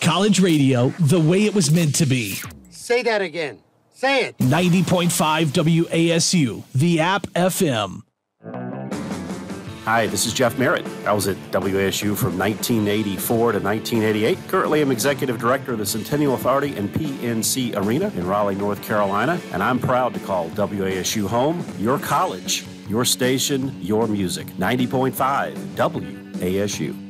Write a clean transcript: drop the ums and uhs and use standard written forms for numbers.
College radio the way it was meant to be. Say that again. Say it. 90.5 WASU, the app FM. Hi, this is Jeff Merritt. I was at WASU from 1984 to 1988. Currently, I'm Executive Director of the Centennial Authority and PNC Arena in Raleigh, North Carolina, and I'm proud to call WASU home, your college, your station, your music. 90.5 WASU.